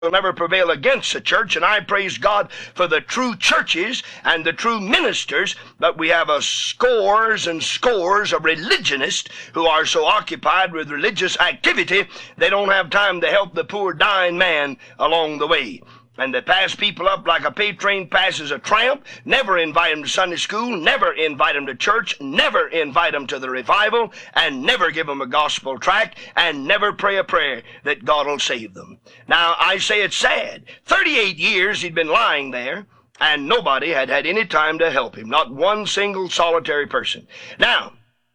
will never prevail against the church, and I praise God for the true churches and the true ministers, but we have scores and scores of religionists who are so occupied with religious activity they don't have time to help the poor dying man along the way. And they pass people up like a pay train passes a tramp, never invite them to Sunday school, never invite them to church, never invite them to the revival, and never give them a gospel tract, and never pray a prayer that God will save them. Now, I say it's sad. 38 years he'd been lying there, and nobody had had any time to help him, not one single solitary person. Now,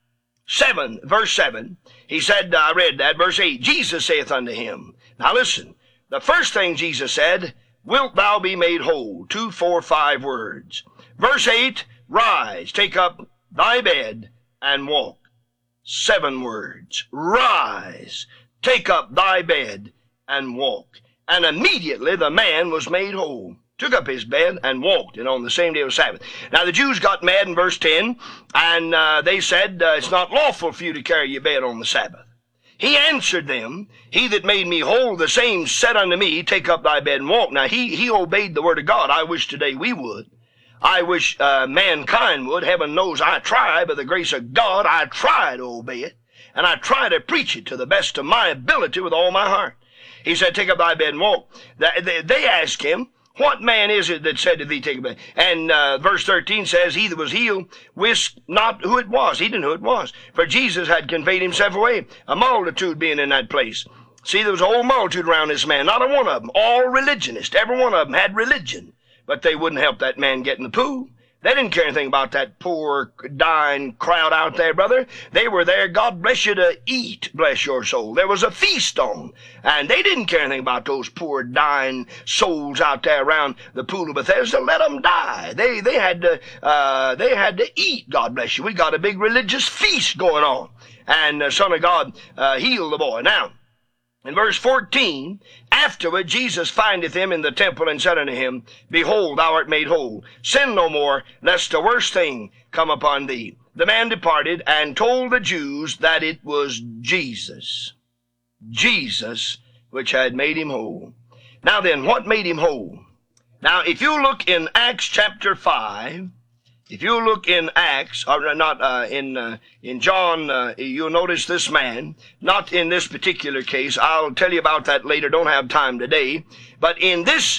verse 7, he said, I read that, verse 8, Jesus saith unto him. Now listen, the first thing Jesus said, wilt thou be made whole? 2, 4, 5 words. Verse 8, rise, take up thy bed, and walk. 7 words. Rise, take up thy bed, and walk. And immediately the man was made whole, took up his bed, and walked, and on the same day was Sabbath. Now the Jews got mad in verse 10, and they said, it's not lawful for you to carry your bed on the Sabbath. He answered them, he that made me whole, the same said unto me, take up thy bed and walk. Now, he obeyed the word of God. I wish today we would. I wish mankind would. Heaven knows I try. By the grace of God, I try to obey it. And I try to preach it to the best of my ability with all my heart. He said, take up thy bed and walk. They asked him, what man is it that said to thee, take a bed? And verse 13 says, he that was healed wist not who it was. He didn't know who it was. For Jesus had conveyed himself away, a multitude being in that place. See, there was a whole multitude around this man, not a one of them, all religionists. Every one of them had religion. But they wouldn't help that man get in the pool. They didn't care anything about that poor, dying crowd out there, brother. They were there, God bless you, to eat, bless your soul. There was a feast on. And they didn't care anything about those poor, dying souls out there around the pool of Bethesda. Let them die. They had to eat, God bless you. We got a big religious feast going on. And the Son of God healed the boy. Now, in verse 14, afterward Jesus findeth him in the temple, and said unto him, behold, thou art made whole. Sin no more, lest a worse thing come upon thee. The man departed, and told the Jews that it was Jesus, which had made him whole. Now then, what made him whole? Now, if you look in Acts chapter 5, if you look in Acts, or not in John, you'll notice this man, not in this particular case. I'll tell you about that later. Don't have time today. But in this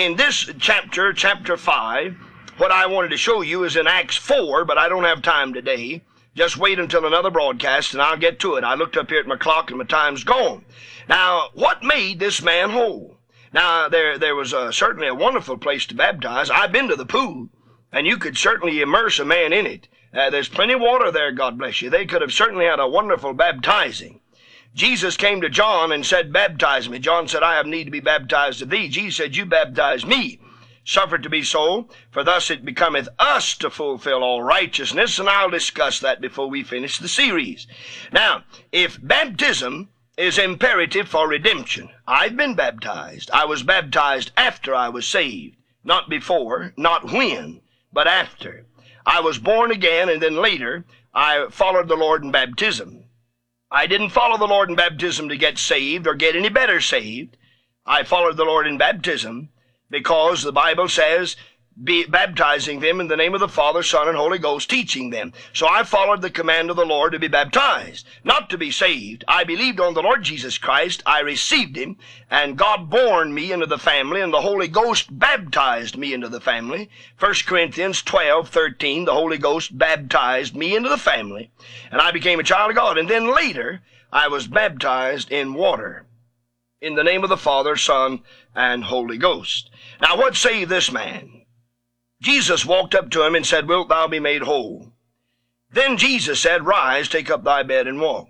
chapter 5, what I wanted to show you is in Acts 4, but I don't have time today. Just wait until another broadcast, and I'll get to it. I looked up here at my clock, and my time's gone. Now, what made this man whole? Now, there was certainly a wonderful place to baptize. I've been to the pool. And you could certainly immerse a man in it. There's plenty of water there, God bless you. They could have certainly had a wonderful baptizing. Jesus came to John and said, baptize me. John said, I have need to be baptized of thee. Jesus said, you baptize me. Suffer it to be so, for thus it becometh us to fulfill all righteousness. And I'll discuss that before we finish the series. Now, if baptism is imperative for redemption, I've been baptized. I was baptized after I was saved. Not before, not when, but after. I was born again, and then later I followed the Lord in baptism. I didn't follow the Lord in baptism to get saved or get any better saved. I followed the Lord in baptism because the Bible says, be baptizing them in the name of the Father, Son, and Holy Ghost, teaching them. So I followed the command of the Lord to be baptized, not to be saved. I believed on the Lord Jesus Christ. I received him, and God born me into the family, and the Holy Ghost baptized me into the family. 1 Corinthians 12:13, the Holy Ghost baptized me into the family, and I became a child of God. And then later, I was baptized in water, in the name of the Father, Son, and Holy Ghost. Now, what saved this man? Jesus walked up to him and said, wilt thou be made whole? Then Jesus said, rise, take up thy bed and walk.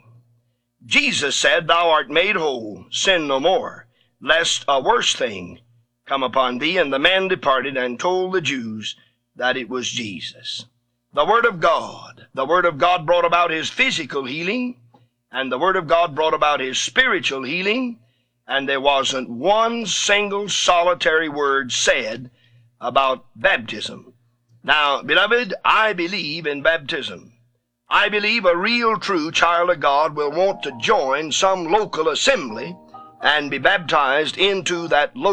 Jesus said, thou art made whole, sin no more, lest a worse thing come upon thee. And the man departed and told the Jews that it was Jesus. The Word of God brought about his physical healing, and the Word of God brought about his spiritual healing, and there wasn't one single solitary word said about baptism. Now, beloved, I believe in baptism. I believe a real, true child of God will want to join some local assembly and be baptized into that